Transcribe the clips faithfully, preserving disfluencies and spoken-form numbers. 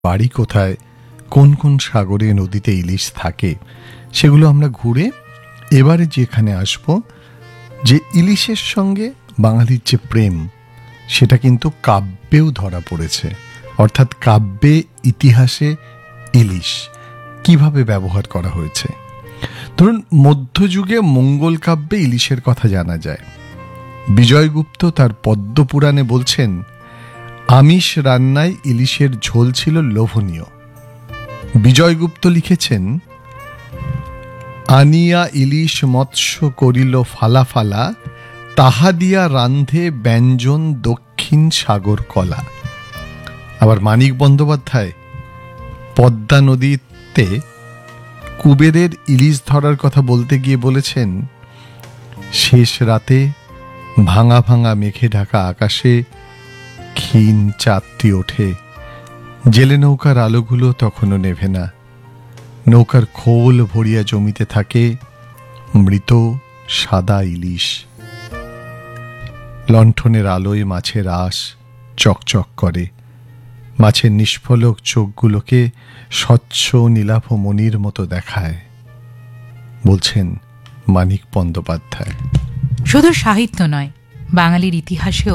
বাড়ি কোথায়, কোন কোন সাগরে নদীতে ইলিশ থাকে, সেগুলো আমরা ঘুরে এবারে যেখানে আসব, যে ইলিশের সঙ্গে বাঙালির যে প্রেম, সেটা কিন্তু কাব্যেও ধরা পড়েছে। অর্থাৎ কাব্যে, ইতিহাসে ইলিশ কিভাবে ব্যবহার করা হয়েছে। ধরুন, মধ্যযুগে মঙ্গল কাব্যে ইলিশের কথা জানা যায়। বিজয়গুপ্ত তার পদ্মপুরাণে বলছেন, আমিষ রান্নায় ইলিশের ঝোল ছিল লোভনীয়। বিজয়গুপ্ত লিখেছেন, আনিয়া ইলিশ মৎস্য করিল ফালা ফালা, তাহা দিয়া রান্ধে ব্যঞ্জন দক্ষিণ সাগর কলা। আবার মানিক বন্দ্যোপাধ্যায় পদ্মা নদীতে কুবেরের ইলিশ ধরার কথা বলতে গিয়ে বলেছেন, শেষ রাতে ভাঙা ভাঙা মেঘে ঢাকা আকাশে ক্ষীণ চাঁদটি ওঠে, জেলে নৌকার আলোগুলো তখনও নেভে না, নৌকার খোল ভরিয়া জমিতে থাকে মৃত সাদা ইলিশ। লণ্ঠনের আলোয় মাছের আঁশ চকচক করে, মাছের নিষ্ফলক চোখগুলোকে স্বচ্ছ নীলাভ মণির মতো দেখায়, বলছেন মানিক বন্দ্যোপাধ্যায়। শুধু সাহিত্য নয়, বাঙালির ইতিহাসেও,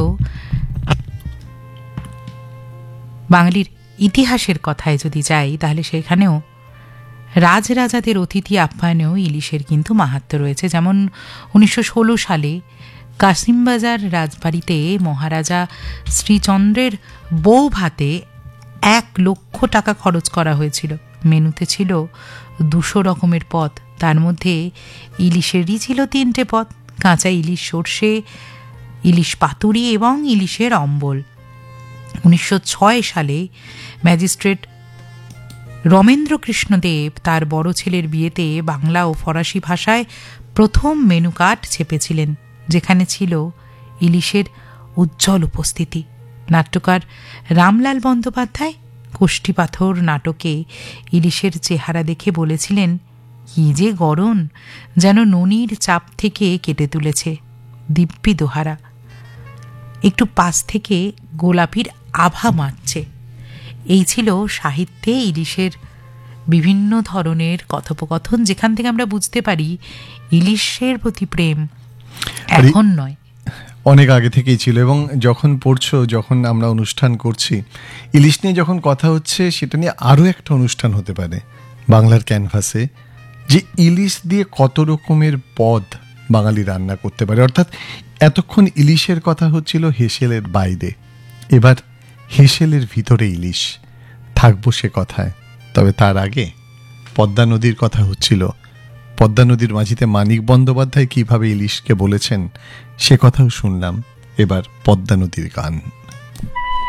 বাঙালির ইতিহাসের কথায় যদি যাই, তাহলে সেখানেও রাজরাজাদের অতিথি আপ্যায়নেও ইলিশের কিন্তু মাহাত্ম্য রয়েছে। যেমন উনিশশো ষোলো সালে কাসিমবাজার রাজবাড়িতে মহারাজা শ্রীচন্দ্রের বউ ভাতে এক লক্ষ টাকা খরচ করা হয়েছিল। মেনুতে ছিল দুশো রকমের পদ, তার মধ্যে ইলিশেরই ছিল তিনটে পদ, কাঁচা ইলিশ সর্ষে, ইলিশ পাতুরি এবং ইলিশের অম্বল। উনিশশো ছয় সালে ম্যাজিস্ট্রেট রমেন্দ্র কৃষ্ণদেব তার বড় ছেলের বিয়েতে বাংলা ও ফরাসি ভাষায় প্রথম মেনু কার্ড ছেপেছিলেন, যেখানে ছিল ইলিশের উজ্জ্বল উপস্থিতি। নাট্যকার রামলাল বন্দ্যোপাধ্যায় কোষ্ঠীপাথর নাটকে ইলিশের চেহারা দেখে বলেছিলেন, কি যে গড়ন, যেন ননির চাপ থেকে কেটে তুলেছে, দিব্যি দোহারা, একটু পাশ থেকে গোলাপির আভা মারছে। এই ছিল সাহিত্যে ইলিশের বিভিন্ন ধরনের কথোপকথন, যেখান থেকে আমরা বুঝতে পারি ইলিশের প্রতি প্রেম এখন নয়, অনেক আগে থেকেই ছিল। এবং যখন পড়ছো, যখন আমরা অনুষ্ঠান করছি, ইলিশ নিয়ে যখন কথা হচ্ছে, সেটা নিয়ে আরও একটা অনুষ্ঠান হতে পারে বাংলার ক্যানভাসে, যে ইলিশ দিয়ে কত রকমের পদ বাঙালি রান্না করতে পারে। অর্থাৎ এতক্ষণ ইলিশের কথা হচ্ছিল হেসেলের বাইরে, এবার হেসেলের ভিতরে ইলিশ। থাকবো সে কথায়, তবে তার আগে পদ্মা নদীর কথা হচ্ছিল। পদ্মা নদীর মাঝিতে মানিক বন্দ্যোপাধ্যায় কিভাবে ইলিশকে বলেছেন, সে কথাও শুনলাম। এবার পদ্মা নদীর গান।